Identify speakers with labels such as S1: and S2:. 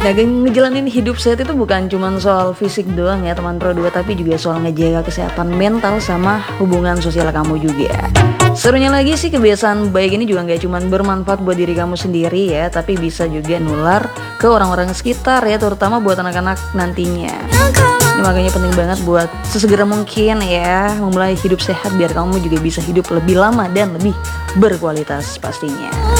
S1: Nah, ngejalanin hidup sehat itu bukan cuma soal fisik doang ya teman Pro 2, tapi juga soal ngejaga kesehatan mental sama hubungan sosial kamu juga. Serunya lagi sih, kebiasaan baik ini juga gak cuma bermanfaat buat diri kamu sendiri ya, tapi bisa juga nular ke orang-orang sekitar ya, terutama buat anak-anak nantinya. Ini makanya penting banget buat sesegera mungkin ya memulai hidup sehat biar kamu juga bisa hidup lebih lama dan lebih berkualitas pastinya.